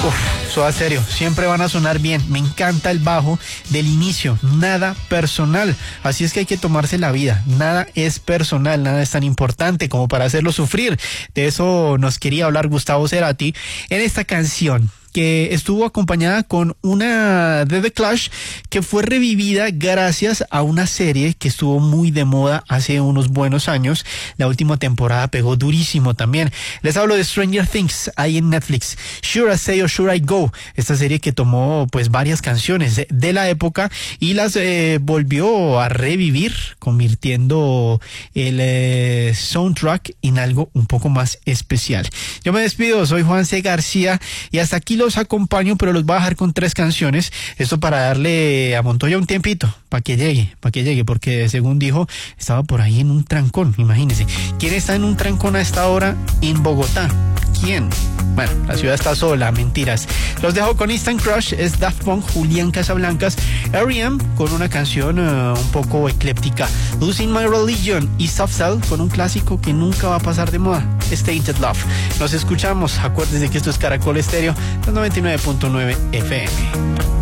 Soda Stereo, siempre van a sonar bien. Me encanta el bajo del inicio, nada personal. Así es que hay que tomarse la vida. Nada es personal, nada es tan importante como para hacerlo sufrir. De eso nos quería hablar Gustavo Cerati en esta canción, que estuvo acompañada con una de The Clash que fue revivida gracias a una serie que estuvo muy de moda hace unos buenos años. La última temporada pegó durísimo también. Les hablo de Stranger Things, ahí en Netflix. Should I Stay or Should I Go? Esta serie que tomó pues varias canciones de la época y las volvió a revivir, convirtiendo el soundtrack en algo un poco más especial. Yo me despido, soy Juan C. García y hasta aquí los acompaño, pero los voy a dejar con 3 canciones. Esto para darle a Montoya un tiempito, para que llegue, porque según dijo, estaba por ahí en un trancón, imagínense. ¿Quién está en un trancón a esta hora en Bogotá? ¿Quién? Bueno, la ciudad está sola, mentiras. Los dejo con Instant Crush, es Daft Punk, Julián Casablancas, R.E.M. con una canción un poco ecléptica, Losing My Religion, y Soft Cell con un clásico que nunca va a pasar de moda, Tainted Love. Nos escuchamos, acuérdense que esto es Caracol Estéreo, 99.9 FM.